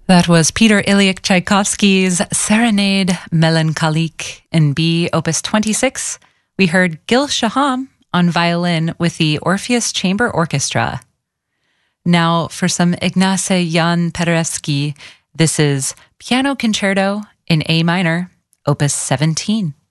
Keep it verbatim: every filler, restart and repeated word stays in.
That was Peter Ilyich Tchaikovsky's Serenade Melancholique in B, Opus twenty-six. We heard Gil Shaham on violin with the Orpheus Chamber Orchestra. Now for some Ignacy Jan Paderewski. This is Piano Concerto in A minor, Opus seventeen.